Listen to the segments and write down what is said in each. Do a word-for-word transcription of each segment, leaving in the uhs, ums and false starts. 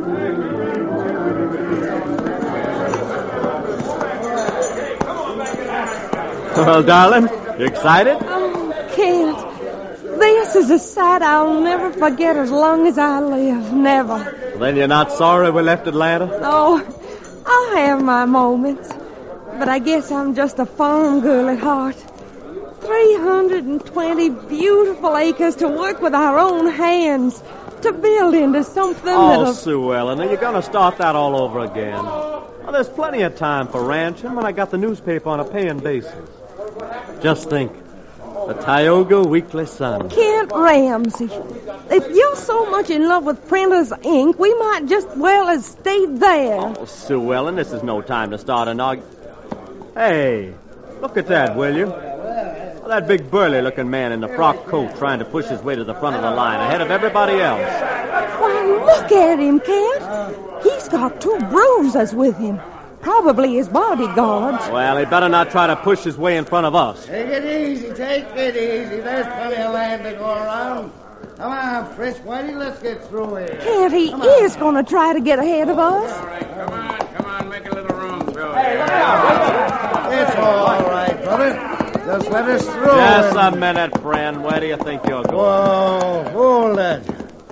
Well, darling, you excited? Oh, Kent. This is a sight I'll never forget as long as I live. Never. Then you're not sorry we left Atlanta? Oh, I'll have my moments. But I guess I'm just a farm girl at heart. three hundred twenty beautiful acres to work with our own hands. To build into something oh, that'll... Oh, Sue Ellen, are you going to start that all over again? Well, there's plenty of time for ranching when I got the newspaper on a paying basis. Just think, the Tioga Weekly Sun. Kent Ramsey, if you're so much in love with printer's ink, we might just well have stayed there. Oh, Sue Ellen, this is no time to start an argument. Hey, look at that, will you? Well, that big burly-looking man in the frock coat trying to push his way to the front of the line ahead of everybody else. Why, look at him, Kent. He's got two bruisers with him. Probably his bodyguards. Well, he better not try to push his way in front of us. Take it easy, take it easy. There's plenty of land to go around. Come on, Fritz, Whitey, let's get through here. Kent, he is going to try to get ahead of us. All right, come on, come on, make a little room, Phil. Hey, look out. It's all right, brother. Just let us through. Just a minute, friend. Where do you think you're going? Whoa, hold that.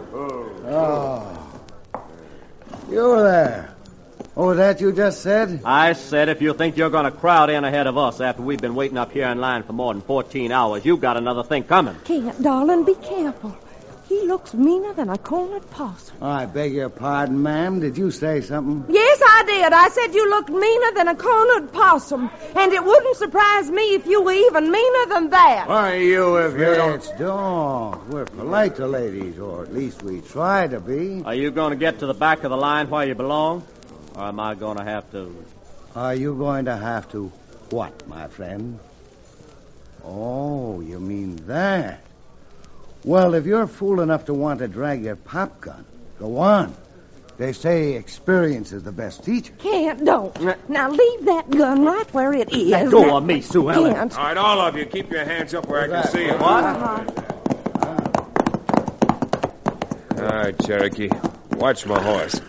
Oh. You there. Oh, that you just said? I said if you think you're going to crowd in ahead of us after we've been waiting up here in line for more than fourteen hours, you've got another thing coming. Kent, darling, be careful. He looks meaner than a cornered possum. I beg your pardon, ma'am. Did you say something? Yes, I did. I said you looked meaner than a cornered possum. And it wouldn't surprise me if you were even meaner than that. Why, you, if you don't... Fritz, don't. We're polite to ladies, or at least we try to be. Are you going to get to the back of the line where you belong? Or am I going to have to... Are you going to have to what, my friend? Oh, you mean that? Well, if you're fool enough to want to drag your pop gun, go on. They say experience is the best teacher. Kent, don't. Now leave that gun right where it is. Let go of me, Sue Ellen. Kent. All right, all of you, keep your hands up where I can see you. What? All right, Cherokee. Watch my horse.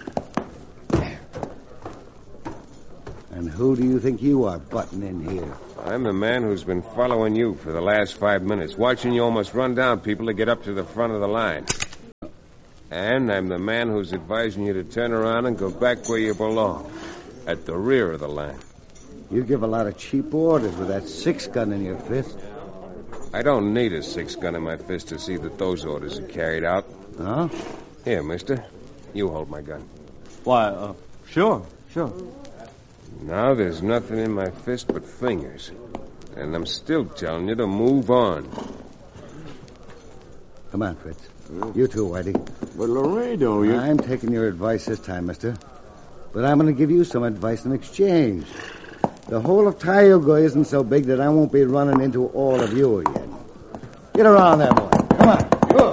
And who do you think you are butting in here? I'm the man who's been following you for the last five minutes, watching you almost run down people to get up to the front of the line. And I'm the man who's advising you to turn around and go back where you belong, at the rear of the line. You give a lot of cheap orders with that six-gun in your fist. I don't need a six-gun in my fist to see that those orders are carried out. Huh? Here, mister. You hold my gun. Why, uh, sure, sure. Now there's nothing in my fist but fingers. And I'm still telling you to move on. Come on, Fritz. You too, Whitey. But Laredo, you... I'm taking your advice this time, mister. But I'm going to give you some advice in exchange. The whole of Tioga isn't so big that I won't be running into all of you again. Get around there, boy. Come on. Go.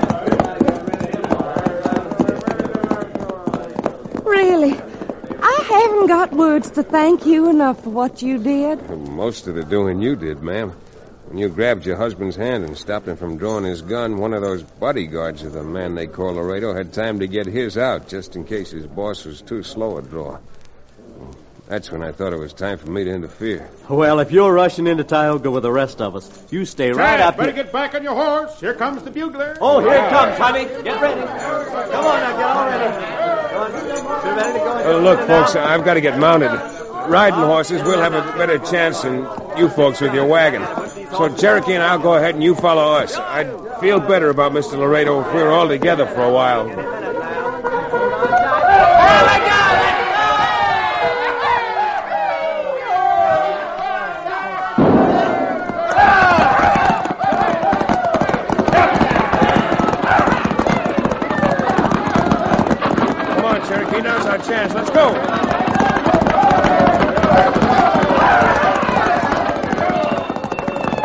Really, I haven't got words to thank you enough for what you did. Most of the doing you did, ma'am. When you grabbed your husband's hand and stopped him from drawing his gun, one of those bodyguards of the man they call Laredo had time to get his out just in case his boss was too slow a draw. That's when I thought it was time for me to interfere. Well, if you're rushing into Tioga with the rest of us, you stay right up better here. get back on your horse. Here comes the bugler. Oh, here it comes, Tommy. Get ready. Come on now, get all ready. Come on. Get ready to go. Uh, look, folks, I've got to get mounted. Riding horses, we'll have a better chance than you folks with your wagon. So Cherokee and I'll go ahead and you follow us. I'd feel better about Mister Laredo if we were all together for a while. Come on, Cherokee, now's our chance. Let's go.